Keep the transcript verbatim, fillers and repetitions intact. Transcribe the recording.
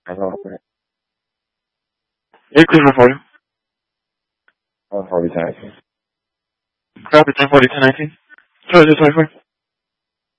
I know that. Yeah, Christmas for you. one forty, ten nineteen. Copy ten forty, ten nineteen. Sorry, just twenty-four.